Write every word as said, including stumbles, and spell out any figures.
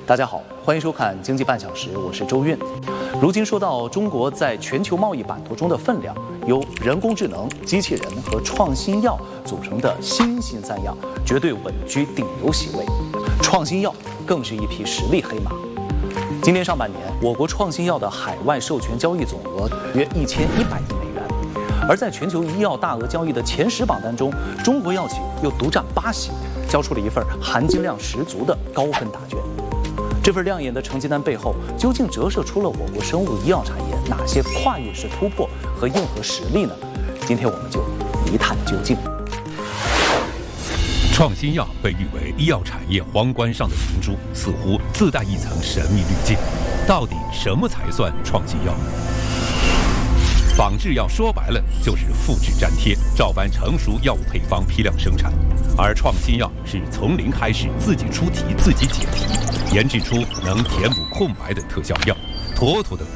大家好，欢迎收看经济半小时，我是周韵。如今说到中国在全球贸易版图中的分量，由人工智能、机器人和创新药组成的新兴三样，绝对稳居顶流席位。创新药更是一匹实力黑马。今年上半年，我国创新药的海外授权交易总额约一千一百亿美元，而在全球医药大额交易的前十榜单中，中国药企又独占八席，交出了一份含金量十足的高分答卷。这份亮眼的成绩单背后，究竟折射出了我国生物医药产业哪些跨越式突破和硬核实力呢？今天我们就一探究竟。 创新药被誉为医药产业皇冠上的明珠，似乎自带一层神秘滤镜。到底什么才算创新药？仿制药说白了就是复制粘贴，照搬成熟药物配方批量生产，而创新药是从零开始，自己出题自己解题，研制出能填补空白的特效药，妥妥的